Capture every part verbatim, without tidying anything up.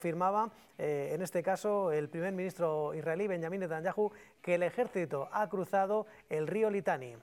Afirmaba, eh, en este caso, el primer ministro israelí, Benjamin Netanyahu, que el ejército ha cruzado el río Litani.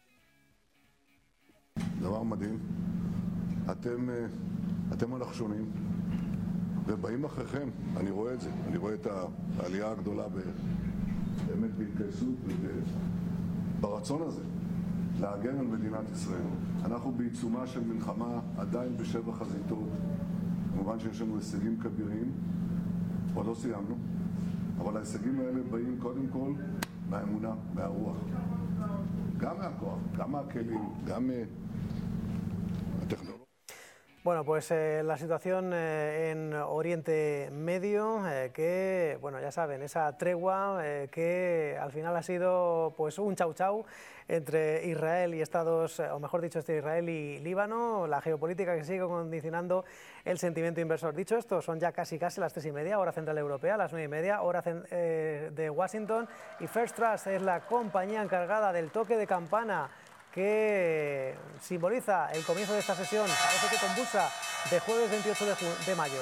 דבר מדהים, אתם, אתם הנחשונים, ובאים אחריכם, אני רואה את זה, אני רואה את העלייה הגדולה באמת בהתגייסות וברצון הזה להגן על מדינת ישראל. אנחנו בעיצומה של מלחמה עדיין בשבע חזיתות, כמובן שיש לנו הישגים כבירים, עוד לא סיימנו, אבל ההישגים האלה באים קודם כל מהאמונה, מהרוח, גם מהכוח, גם מהכלים, גם הטכנולוגיה. Bueno, pues eh, la situación eh, en Oriente Medio, eh, que, bueno, ya saben, esa tregua eh, que al final ha sido pues un chau chau entre Israel y Estados, o mejor dicho, entre Israel y Líbano, la geopolítica que sigue condicionando el sentimiento inversor. Dicho esto, son ya casi casi las tres y media, hora central europea, las nueve y media, hora eh, de Washington, y First Trust es la compañía encargada del toque de campana que simboliza el comienzo de esta sesión, parece que convulsa, de jueves veintiocho de mayo.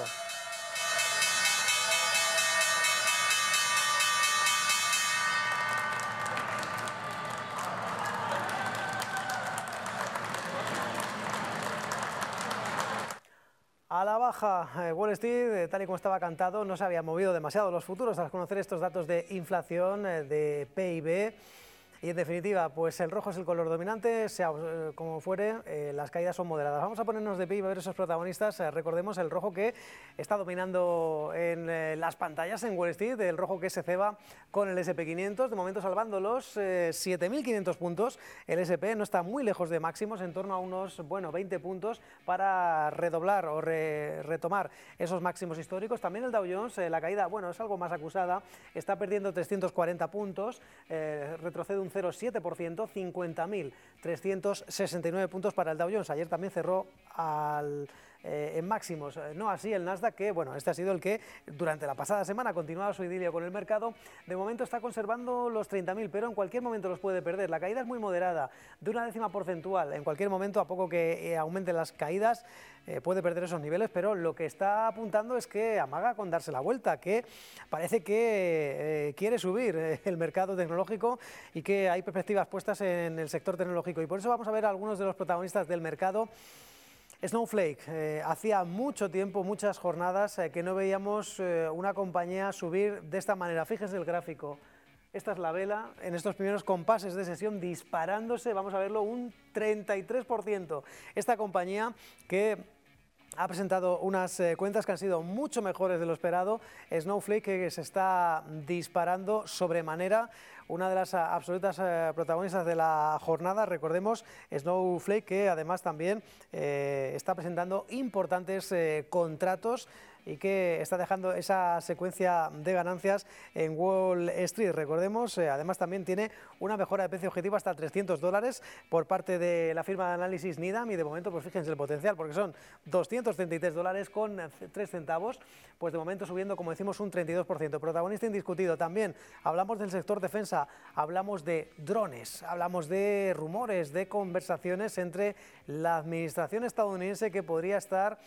A la baja, Wall Street, tal y como estaba cantado, no se habían movido demasiado los futuros al conocer estos datos de inflación, de P I B. Y en definitiva, pues el rojo es el color dominante, sea como fuere, eh, las caídas son moderadas. Vamos a ponernos de pie y a ver esos protagonistas. Eh, recordemos el rojo que está dominando en eh, las pantallas en Wall Street, el rojo que se ceba con el ese and pe quinientos, de momento salvando los eh, siete mil quinientos puntos. El ese and pe no está muy lejos de máximos, en torno a unos, bueno, veinte puntos para redoblar o re, retomar esos máximos históricos. También el Dow Jones, eh, la caída, bueno, es algo más acusada, está perdiendo trescientos cuarenta puntos, eh, retrocede un cero coma siete por ciento, cincuenta mil trescientos sesenta y nueve puntos para el Dow Jones. Ayer también cerró al, eh, en máximos, no así el Nasdaq, que bueno, este ha sido el que durante la pasada semana continuaba su idilio con el mercado. De momento está conservando los treinta mil, pero en cualquier momento los puede perder. La caída es muy moderada, de una décima porcentual. En cualquier momento, a poco que eh, aumenten las caídas, eh, puede perder esos niveles, pero lo que está apuntando es que amaga con darse la vuelta, que parece que eh, quiere subir eh, el mercado tecnológico y que hay perspectivas puestas en el sector tecnológico. Y por eso vamos a ver a algunos de los protagonistas del mercado. Snowflake, eh, hacía mucho tiempo, muchas jornadas, eh, que no veíamos eh, una compañía subir de esta manera. Fíjense el gráfico, esta es la vela, en estos primeros compases de sesión disparándose, vamos a verlo, un treinta y tres por ciento. Esta compañía que ha presentado unas eh, cuentas que han sido mucho mejores de lo esperado. Snowflake, que se está disparando sobremanera, una de las a, absolutas eh, protagonistas de la jornada. Recordemos, Snowflake, que además también eh, está presentando importantes eh, contratos y que está dejando esa secuencia de ganancias en Wall Street. Recordemos, eh, además también tiene una mejora de precio objetivo hasta trescientos dólares por parte de la firma de análisis Needham, y de momento, pues fíjense el potencial, porque son doscientos treinta y tres dólares con tres centavos, pues de momento subiendo, como decimos, un treinta y dos por ciento. Protagonista indiscutido. También hablamos del sector defensa, hablamos de drones, hablamos de rumores, de conversaciones entre la administración estadounidense, que podría estar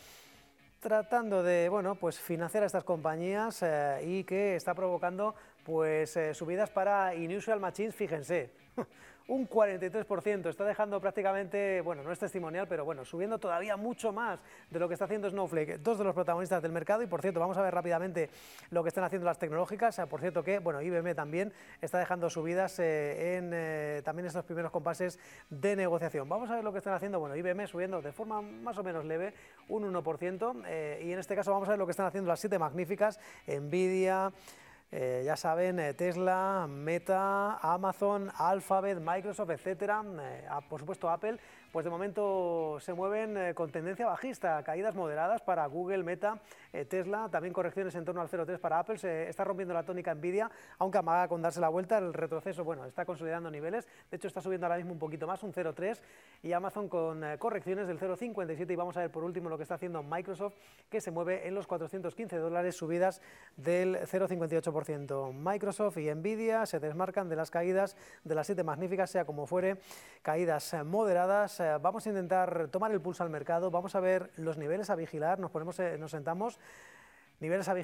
tratando de, bueno, pues financiar a estas compañías eh, y que está provocando pues eh, subidas para Inusual Machines. Fíjense, un cuarenta y tres por ciento, está dejando prácticamente, bueno, no es testimonial, pero bueno, subiendo todavía mucho más de lo que está haciendo Snowflake, dos de los protagonistas del mercado. Y por cierto, vamos a ver rápidamente lo que están haciendo las tecnológicas. Por cierto que, bueno, I B M también está dejando subidas eh, en eh, también estos primeros compases de negociación. Vamos a ver lo que están haciendo. Bueno, I B M subiendo de forma más o menos leve, un uno por ciento, eh, y en este caso vamos a ver lo que están haciendo las siete magníficas, Nvidia, Eh, ya saben, eh, Tesla, Meta, Amazon, Alphabet, Microsoft, etcétera, eh, por supuesto Apple, pues de momento se mueven eh, con tendencia bajista, caídas moderadas para Google, Meta, eh, Tesla, también correcciones en torno al cero coma tres para Apple. Se está rompiendo la tónica Nvidia, aunque amaga con darse la vuelta. El retroceso, bueno, está consolidando niveles, de hecho está subiendo ahora mismo un poquito más, un cero coma tres, y Amazon con eh, correcciones del cero coma cincuenta y siete. Y vamos a ver por último lo que está haciendo Microsoft, que se mueve en los cuatrocientos quince dólares, subidas del cero coma cincuenta y ocho por ciento. Microsoft y Nvidia se desmarcan de las caídas de las siete magníficas, sea como fuere, caídas moderadas. Vamos a intentar tomar el pulso al mercado, vamos a ver los niveles a vigilar, nos ponemos, nos sentamos, niveles a vigilar.